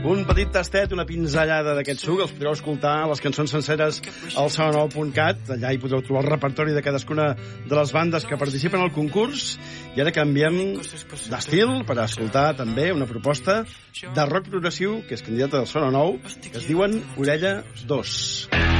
Un petit tastet, una pinzellada d'aquest suc. Els podreu escoltar les cançons senceres al sonanou.cat. Allà hi podreu trobar el repertori de cadascuna de les bandes que participen al concurs. I ara canviem d'estil per escoltar també una proposta de rock progressiu que és candidata del Sona Nou, que es diuen Orella 2.